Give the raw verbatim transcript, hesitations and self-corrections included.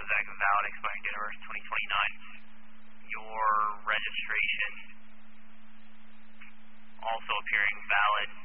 comes back valid, expiring date of birth twenty twenty-nine. Your registration also appearing valid.